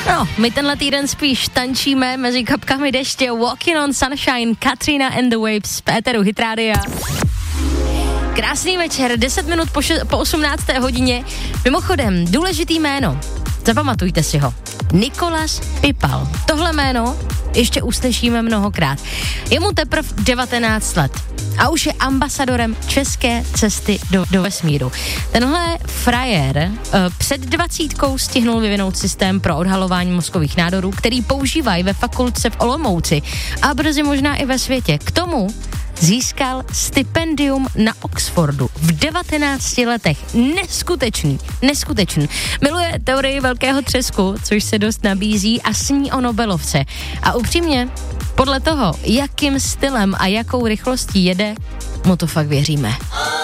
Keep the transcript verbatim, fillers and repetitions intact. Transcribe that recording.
No, my tenhle týden spíš tančíme mezi kapkami deště. Walking on Sunshine, Katrina and the Waves, Péteru Hit Rádia. Krásný večer, deset minut po, še- po osmnácté hodině. Mimochodem, důležitý jméno, zapamatujte si ho. Nikolas Pipal. Tohle jméno ještě uslyšíme mnohokrát. Je mu teprve devatenáct let a už je ambasadorem české cesty do, do vesmíru. Tenhle frajer uh, před dvacítkou stihnul vyvinout systém pro odhalování mozkových nádorů, který používají ve fakultce v Olomouci a brzy možná i ve světě. K tomu získal stipendium na Oxfordu v devatenácti letech. Neskutečný, neskutečný. Miluje teorii velkého třesku, což se dost nabízí, a sní o Nobelovce. A upřímně, podle toho, jakým stylem a jakou rychlostí jede, mu to fakt věříme.